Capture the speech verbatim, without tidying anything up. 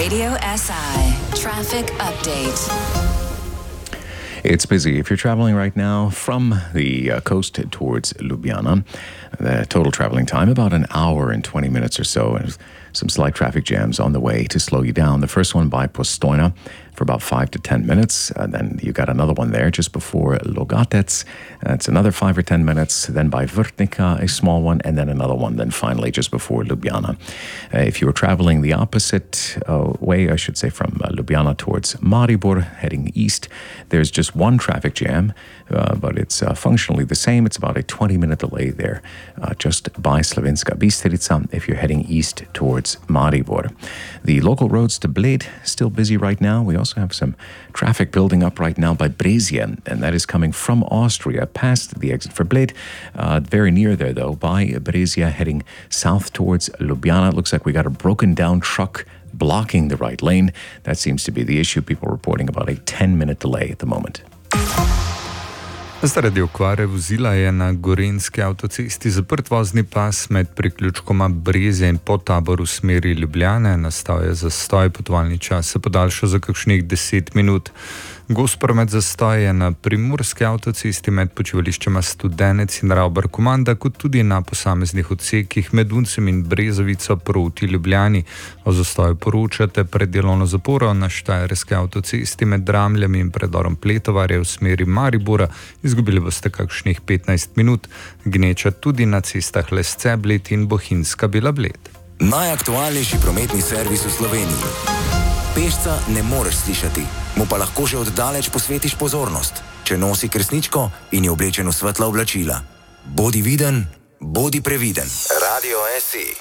Radio S I Traffic Update. It's busy. If you're traveling right now from the uh, coast towards Ljubljana, the total traveling time about an hour and twenty minutes or so, and some slight traffic jams on the way to slow you down. The first one by Postojna for about five to ten minutes, and then you got another one there just before Logatec. That's another five or ten minutes. Then by Vrhnika, a small one, and then another one. Then finally just before Ljubljana. Uh, if you were traveling the opposite uh, way, I should say, from uh, Ljubljana towards Maribor, heading east, there's just one traffic jam, uh, but it's uh, functionally the same. It's about a twenty-minute delay there, uh, just by Slovenska Bistrica, if you're heading east towards Maribor. The local roads to Bled still busy right now. We also have some traffic building up right now by Brezje, and that is coming from Austria past the exit for Bled. Uh, very near there, though, by Brezje, heading south towards Ljubljana. It looks like we got a broken down truck blocking the right lane. That seems to be the issue. People reporting about a ten-minute delay at the moment. Zaradi okvare vozila je na gorenjski avtocesti zaprt vozni pas med priključkoma Brezje in Potabor v smeri Ljubljane. Nastal je zastoj, potovalni čas se podaljša za kakšnih deset minut. Gost promet zastoj je na primorski avtocesti med počivališčema Studenec in Ravbar-Komanda, kot tudi na posameznih odsekih med Uncem in Brezovico proti Ljubljani. O zastoju poročate pred delovno zaporo na štajerski avtocesti med Dramljami in predorom Pletovarje v smeri Maribora. Izgubili boste kakšnih petnajst minut. Gneča tudi na cestah Lesce, Bled in Bohinjska Bila Bled. Najaktualnejši prometni servis v Sloveniji. Pešca ne moreš slišati, mu pa lahko že oddaleč posvetiš pozornost, če nosi kresničko in je oblečen v svetla oblačila. Bodi viden, bodi previden. Radio S I.